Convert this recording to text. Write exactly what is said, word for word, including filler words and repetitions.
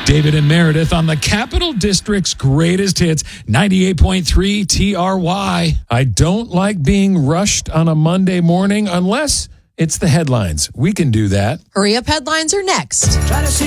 David and Meredith on the Capital District's greatest hits, ninety-eight point three T R Y. I don't like being rushed on a Monday morning unless it's the headlines. We can do that. Hurry up headlines are next. Try to see